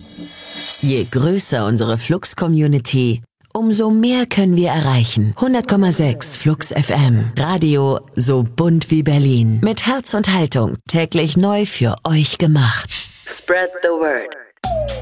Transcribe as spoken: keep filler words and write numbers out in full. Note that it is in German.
Je größer unsere Flux-Community, umso mehr können wir erreichen. hundert Komma sechs Flux F M. Radio so bunt wie Berlin. Mit Herz und Haltung. Täglich neu für euch gemacht. Spread the word.